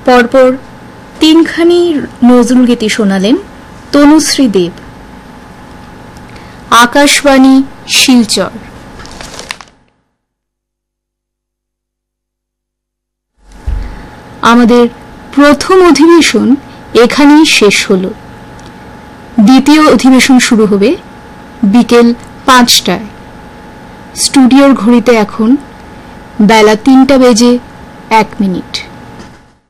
পরপর তিনখানি নজরুল গীতি শোনালেন তনুশ্রী দেব। আকাশবাণী শিলচর। আমাদের প্রথম অধিবেশন এখানেই শেষ হলো। দ্বিতীয় অধিবেশন শুরু হবে বিকেল 5টায়। স্টুডিওর ঘড়িতে এখন বেলা 3টা বেজে 1 মিনিট।